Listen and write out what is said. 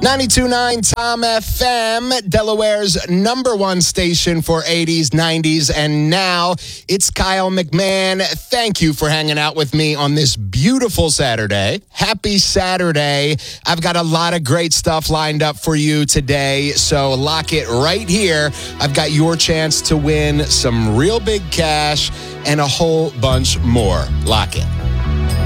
92.9 Tom FM, Delaware's #1 station for 80s, 90s, and now it's Kyle McMahon. Thank you for hanging out with me on this beautiful Saturday. Happy Saturday. I've got a lot of great stuff lined up for you today, so lock it right here. I've got your chance to win some real big cash and a whole bunch more. Lock it.